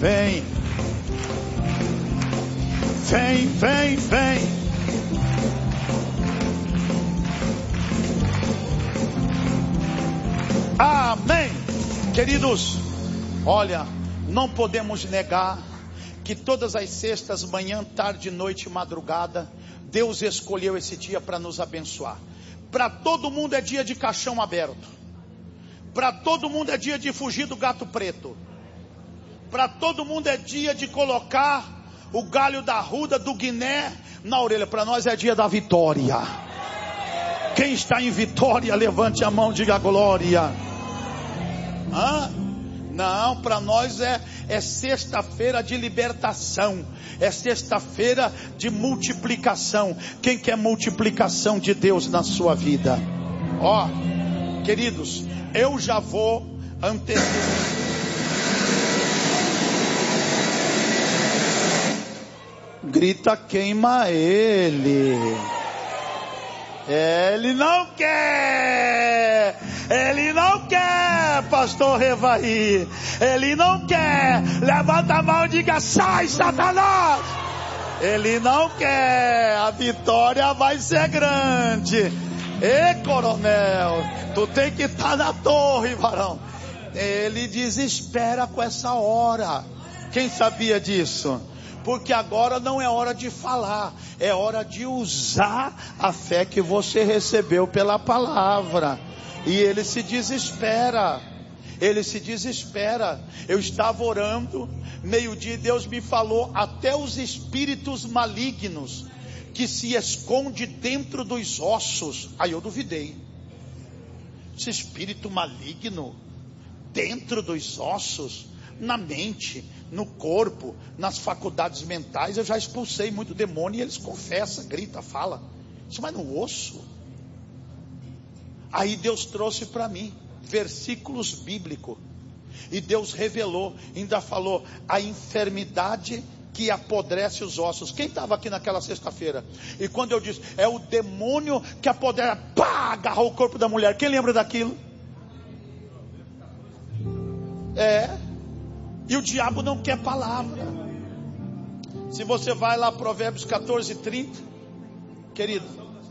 vem. Vem, vem, vem. Amém. Queridos, olha, não podemos negar que todas as sextas, manhã, tarde, noite e madrugada, Deus escolheu esse dia para nos abençoar. Para todo mundo é dia de caixão aberto. Para todo mundo é dia de fugir do gato preto. Para todo mundo é dia de colocar o galho da arruda, do guiné na orelha. Para nós é dia da vitória. Quem está em vitória, levante a mão e diga glória. Não, para nós é sexta-feira de libertação. É sexta-feira de multiplicação. Quem quer multiplicação de Deus na sua vida? Ó, queridos, eu já vou antecipar. Grita, queima ele. Ele não quer. Ele não quer, pastor Revaí. Ele não quer. Levanta a mão e diga, sai, Satanás. Ele não quer. A vitória vai ser grande. Ei, coronel, tu tem que estar na torre, varão. Ele desespera com essa hora. Quem sabia disso? Porque agora não é hora de falar, é hora de usar a fé que você recebeu pela palavra. E ele se desespera. Ele se desespera. Eu estava orando, meio-dia, Deus me falou, até os espíritos malignos que se esconde dentro dos ossos. Aí eu duvidei. Esse espírito maligno dentro dos ossos, na mente, no corpo, nas faculdades mentais, eu já expulsei muito demônio e eles confessam, grita, fala. Isso vai no osso. Aí Deus trouxe para mim versículos bíblicos e Deus revelou, ainda falou, a enfermidade que apodrece os ossos. Quem estava aqui naquela sexta-feira? E quando eu disse, é o demônio que apodrece, pá, agarrou o corpo da mulher. Quem lembra daquilo? E o diabo não quer palavra. Se você vai lá, Provérbios 14:30, querido,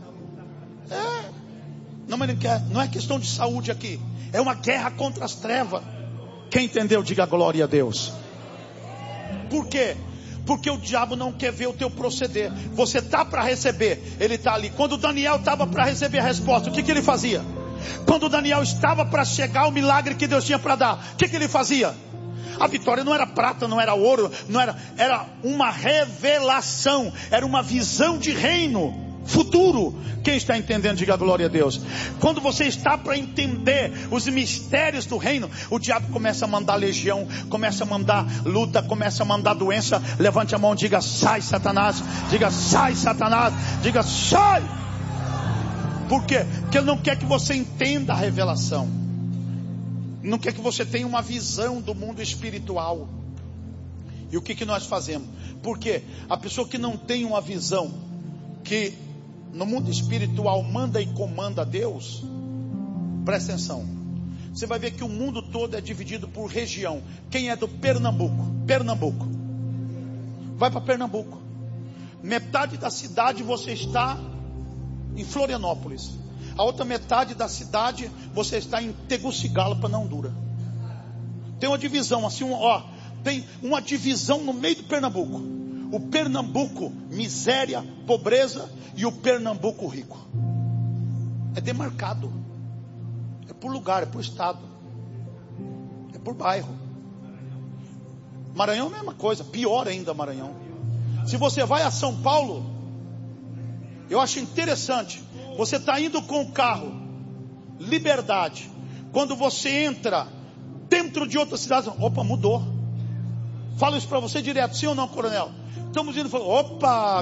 não, mas não quer, não é questão de saúde aqui, é uma guerra contra as trevas. Quem entendeu, diga glória a Deus. Por quê? Porque o diabo não quer ver o teu proceder. Você está para receber, ele está ali. Quando Daniel estava para receber a resposta, o que ele fazia? Quando Daniel estava para chegar o milagre que Deus tinha para dar, o que ele fazia? A vitória não era prata, não era ouro, era uma revelação, era uma visão de reino futuro. Quem está entendendo, diga glória a Deus. Quando você está para entender os mistérios do reino, o diabo começa a mandar legião, começa a mandar luta, começa a mandar doença. Levante a mão e diga, sai Satanás. Diga, sai Satanás. Diga, sai. Por quê? Porque ele não quer que você entenda a revelação. Não quer que você tenha uma visão do mundo espiritual. E o que nós fazemos? Porque a pessoa que não tem uma visão que no mundo espiritual manda e comanda Deus, presta atenção. Você vai ver que o mundo todo é dividido por região. Quem é do Pernambuco? Pernambuco. Vai para Pernambuco. Metade da cidade você está em Florianópolis. A outra metade da cidade você está em Tegucigalpa, na Honduras. Tem uma divisão assim, tem uma divisão no meio do Pernambuco. O Pernambuco miséria, pobreza, e o Pernambuco rico. É demarcado. É por lugar, é por estado, é por bairro. Maranhão é a mesma coisa, pior ainda Maranhão. Se você vai a São Paulo, eu acho interessante. Você está indo com o carro, Liberdade. Quando você entra dentro de outra cidade, opa, mudou. Falo isso para você direto, sim ou não, coronel? Estamos indo, opa,